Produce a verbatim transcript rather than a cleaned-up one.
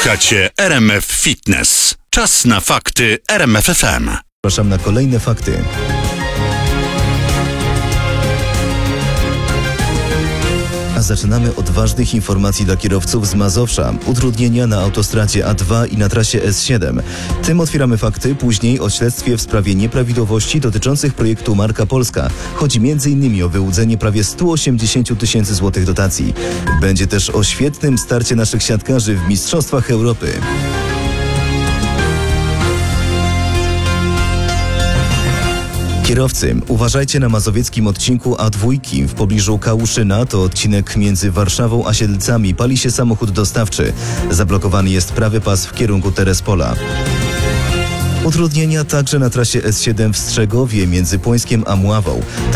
Słuchacie R M F Fitness. Czas na fakty R M F F M. Zapraszam na kolejne fakty. A zaczynamy od ważnych informacji dla kierowców z Mazowsza. Utrudnienia na autostradzie A dwa i na trasie S siedem. Tym otwieramy fakty, później o śledztwie w sprawie nieprawidłowości dotyczących projektu Marka Polska. Chodzi między innymi o wyłudzenie prawie sto osiemdziesiąt tysięcy złotych dotacji. Będzie też o świetnym starcie naszych siatkarzy w Mistrzostwach Europy. Kierowcy, uważajcie na mazowieckim odcinku A dwa w pobliżu Kałuszyna, to odcinek między Warszawą a Siedlcami. Pali się samochód dostawczy. Zablokowany jest prawy pas w kierunku Terespola. Utrudnienia także na trasie S siedem w Strzegowie między Płońskiem a Mławą.